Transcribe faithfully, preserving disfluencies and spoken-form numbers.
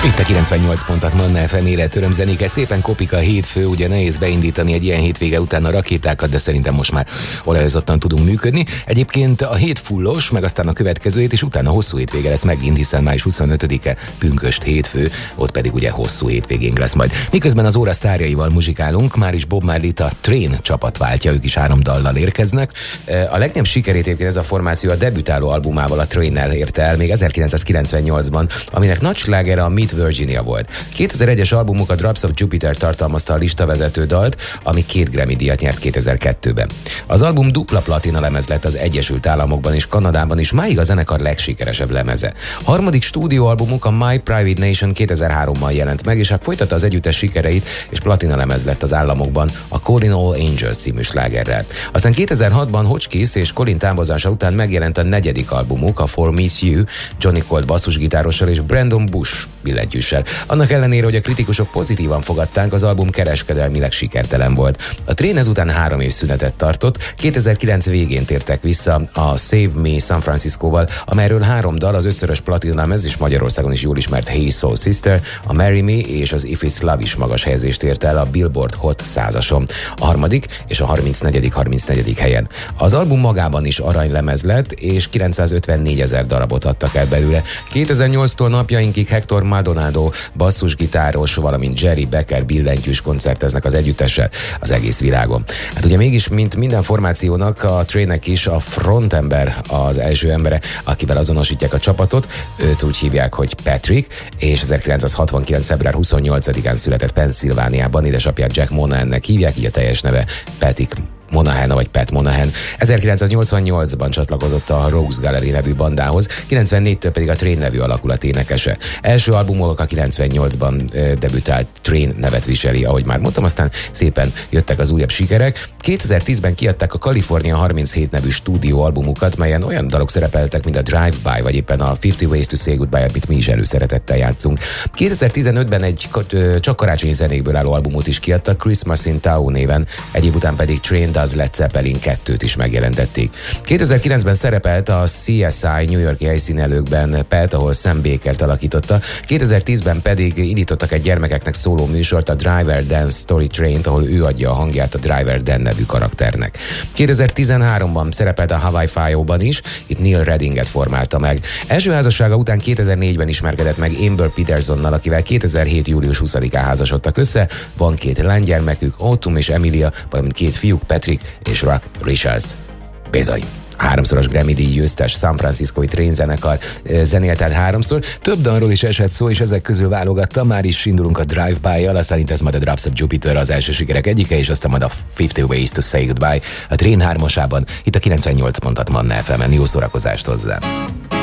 Itt a kilencvennyolc pontat Manna ef em életöröm zenéke, szépen kopik a hétfő, ugye nehéz beindítani egy ilyen hétvége után a rakétákat, de szerintem most már olajozottan tudunk működni. Egyébként a hét fullos, meg aztán a következő hét, és utána hosszú hétvége lesz megint, hiszen május huszonötödike pünkösd hétfő, ott pedig ugye hosszú hétvégénk lesz majd. Miközben az óra sztárjaival muzsikálunk, már is Bob Marley-t a Train csapat váltja, ők is három dallal érkeznek. A legnagyobb sikerét egyébként ez a formáció a debütáló albumával, a Train-nel érte el még ezerkilencszázkilencvennyolcban, aminek nagy slágere a Meet Virginia volt. kétezer-egyes albumuk a Drops of Jupiter tartalmazta a listavezető dalt, ami két Grammy díjat nyert kétezer-kettőben. Az album dupla platina lemez lett az Egyesült Államokban és Kanadában, és máig a zenekar legsikeresebb lemeze. Harmadik stúdióalbumuk, a My Private Nation kétezer-háromban jelent meg, és hát folytatta az együttes sikereit, és platina lemez lett az államokban a Calling All Angels című slágerrel. Aztán kétezer-hatban Hotchkiss és Colin távozása után megjelent a negyedik albumuk, a For Meets You, Johnny Colt basszusgitárossal és Brandon Bush billentyűssel. Annak ellenére, hogy a kritikusok pozitívan fogadták, az album kereskedelmileg sikertelen volt. A Train ezután három év szünetet tartott, kétezer-kilenc végén tértek vissza a Save Me San Francisco-val, amelyről három dal, az ötszörös platinamez és Magyarországon is jól ismert Hey Soul Sister, a Marry Me és az If It's Love is magas helyezést ért el a Billboard Hot százason. A harmadik és a harmincnegyedik harmincnegyedik helyen. Az album magában is aranylemez lett, és kilencszázötvennégyezer darabot adtak el belőle. kétezer-nyolctól napjainkig Hector Maldonado basszusgitáros, valamint Jerry Becker billentyűs koncerteznek az együttessel az egész világon. Hát ugye mégis, mint minden formációnak, a Trainnek is a frontember az első embere, akivel azonosítják a csapatot. Őt úgy hívják, hogy Patrick, és ezerkilencszázhatvankilenc február huszonnyolcadikán született Pennsylvániában, édesapját Jack Monahannek hívják, így a teljes neve Patrick Monahan, vagy Pat Monahan. ezerkilencszáznyolcvannyolcban csatlakozott a Rose Gallery nevű bandához, kilencvennégytől pedig a Train nevű alakulat énekese. Első albumok a kilencvennyolcban e, debütált Train nevet viseli, ahogy már mondtam, aztán szépen jöttek az újabb sikerek. kétezer-tízben kiadták a California harminchét nevű stúdióalbumukat, melyen olyan dalok szerepeltek, mint a Drive-By, vagy éppen a fifty Ways to Say Goodbye, amit mi is előszeretettel játszunk. kétezer-tizenötben egy csak karácsonyi zenékből álló albumot is kiadtak, Christmas in Town néven, egyéb után pedig Train az Led Zeppelin kettőt is megjelentették. kétezer-kilencben szerepelt a cé es i New York-i helyszínelőkben Pat, ahol Sam Bakert alakította, kétezer-tízben pedig indítottak egy gyermekeknek szóló műsort, a Driver Dance Story Train-t, ahol ő adja a hangját a Driver Dan nevű karakternek. kétezer-tizenháromban szerepelt a Hawaii Five-ban is, itt Neil Reddinget formálta meg. Első házassága után kétezer-négyben ismerkedett meg Amber Petersonnal, akivel kétezer-hét július huszadikán házasodtak össze, van két lánygyermekük, Autumn és Emilia, valamint két fiúk, Patrick és Rock Richards. Bizony. Háromszoros Grammy-díj győztes San Franciscói Train zenekar zenélt el háromszor. Több dalról is esett szó, és ezek közül válogattam. Már is indulunk a Drive-By-jal, aztán itt ez majd a Drops of Jupiter az első sikerek egyike, és aztán majd a fifty Ways to Say Goodbye a Train hármasában. Itt a kilencvennyolc pontat Manna ef emen. Jó szórakozást hozzá!